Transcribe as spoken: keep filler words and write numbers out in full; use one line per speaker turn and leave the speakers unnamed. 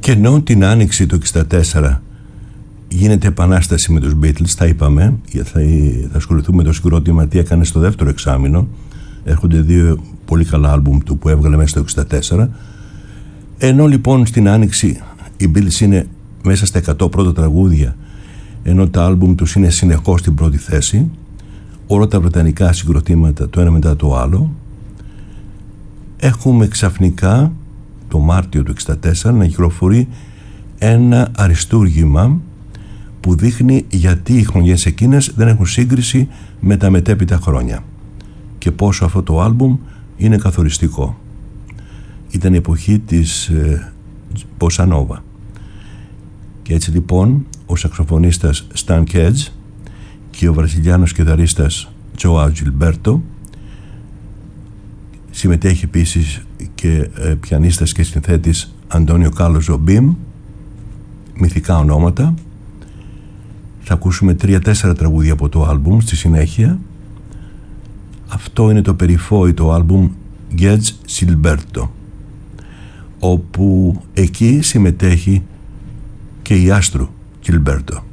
Και ενώ την Άνοιξη του εξήντα τέσσερα γίνεται επανάσταση με τους Beatles, θα είπαμε, θα, θα ασχοληθούμε με το συγκρότημα τι έκανε στο δεύτερο εξάμηνο. Έρχονται δύο πολύ καλά άλμπουμ του που έβγαλε μέσα στο εξήντα τέσσερα. Ενώ λοιπόν στην Άνοιξη οι Beatles είναι μέσα στα εκατό πρώτα τραγούδια, ενώ τα άλμπουμ τους είναι συνεχώς στην πρώτη θέση, όλα τα βρετανικά συγκροτήματα το ένα μετά το άλλο, έχουμε ξαφνικά το Μάρτιο του εξήντα τέσσερα να κυκλοφορεί ένα αριστούργημα που δείχνει γιατί οι χρονιές εκείνες δεν έχουν σύγκριση με τα μετέπειτα χρόνια και πόσο αυτό το άλμπουμ είναι καθοριστικό. Ήταν η εποχή της Bossa Nova. Και έτσι λοιπόν ο σαξοφωνίστας Stan Gedge και ο βραζιλιάνος κιθαρίστας Joao Gilberto, συμμετέχει επίσης και ε, πιανίστας και συνθέτης Αντώνιο Κάρλος Ζομπίμ, μυθικά ονόματα. Θα ακούσουμε τρία-τέσσερα τραγούδια από το άλμπουμ στη συνέχεια. Αυτό είναι το περιφόητο άλμπουμ Gedge Gilberto, όπου εκεί συμμετέχει και η Άστρου Gilberto.